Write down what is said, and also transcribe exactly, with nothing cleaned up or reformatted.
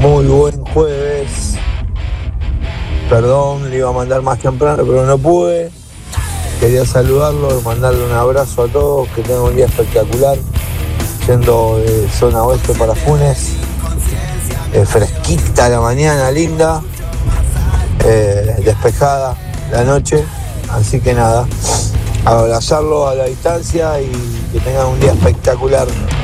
Muy buen jueves. Perdón, le iba a mandar más temprano, pero no pude. Quería saludarlo y mandarle un abrazo a todos, que tengan un día espectacular. Yendo de zona oeste para Funes. Eh, fresquita la mañana, linda. Eh, despejada la noche. Así que nada, abrazarlo a la distancia y que tengan un día espectacular.